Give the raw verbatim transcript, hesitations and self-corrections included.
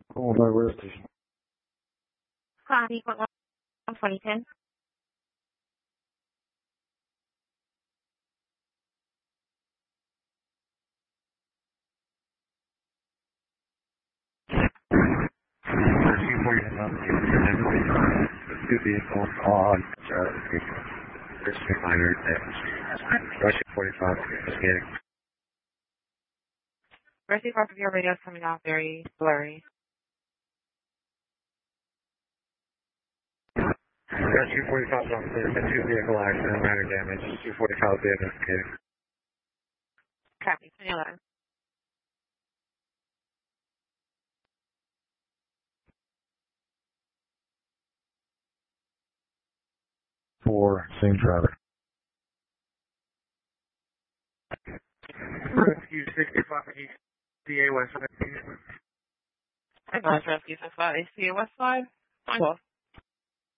Oh, my where station? Copy, one twenty ten. Two vehicles on Charlie. First minor damage. Russian forty-five, scanning. Mercy part of your radio is coming out very blurry. Got two forty-five on clear. Two vehicle accident, minor damage. two forty-five is investigating. Copy, twenty eleven. Four, same driver. Rescue sixty-five East D A West. I got Rescue sixty-five A C A West Side. Fine.